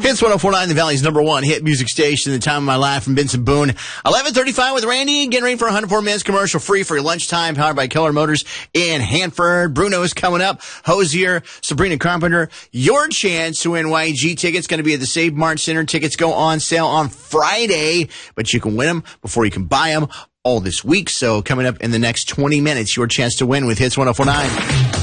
Hits 104.9, the Valley's #1 hit music station. The time of my life from Benson Boone. 11:35 with Randy. Getting ready for 104 minutes commercial free for your lunchtime, powered by Keller Motors in Hanford. Bruno is coming up. Hosier, Sabrina Carpenter. Your chance to win YG tickets going to be at the Save Mart Center. Tickets go on sale on Friday, but you can win them before you can buy them all this week. So coming up in the next 20 minutes, your chance to win with Hits 104.9.